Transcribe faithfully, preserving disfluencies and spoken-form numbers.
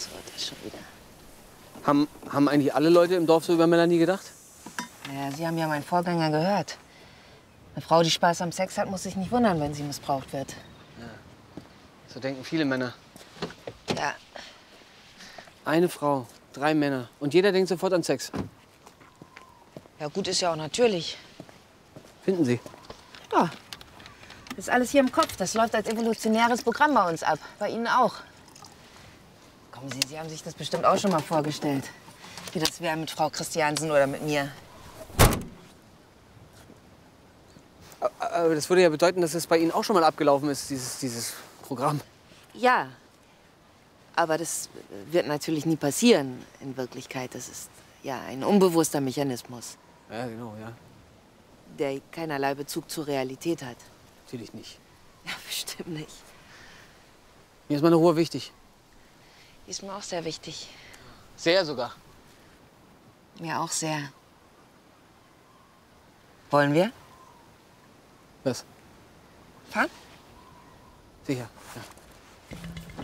so, das schon wieder. Haben, haben eigentlich alle Leute im Dorf so über Melanie gedacht? Naja, Sie haben ja meinen Vorgänger gehört. Eine Frau, die Spaß am Sex hat, muss sich nicht wundern, wenn sie missbraucht wird. Ja. So denken viele Männer. Ja. Eine Frau, drei Männer. Und jeder denkt sofort an Sex. Ja, gut ist ja auch natürlich. Finden Sie? Ja. Das ist alles hier im Kopf. Das läuft als evolutionäres Programm bei uns ab. Bei Ihnen auch. Kommen Sie, Sie haben sich das bestimmt auch schon mal vorgestellt. Wie das wäre mit Frau Christiansen oder mit mir. Aber das würde ja bedeuten, dass es bei Ihnen auch schon mal abgelaufen ist, dieses, dieses Programm. Ja. Aber das wird natürlich nie passieren in Wirklichkeit. Das ist ja ein unbewusster Mechanismus. Ja, genau, ja. Der keinerlei Bezug zur Realität hat. Natürlich nicht. Ja, bestimmt nicht. Mir ist meine Ruhe wichtig. Ist mir auch sehr wichtig. Sehr sogar. Mir auch sehr. Wollen wir? Was? Fahren? Sicher, ja.